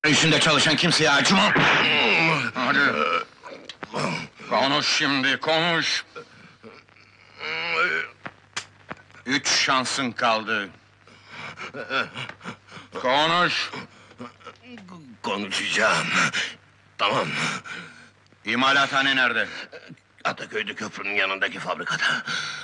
İşinde çalışan kimseye acımam! Hadi! Konuş şimdi, konuş! 3 şansın kaldı! Konuş! Konuşacağım. Tamam. İmalathane nerede? Ataköy'de köprünün yanındaki fabrikada.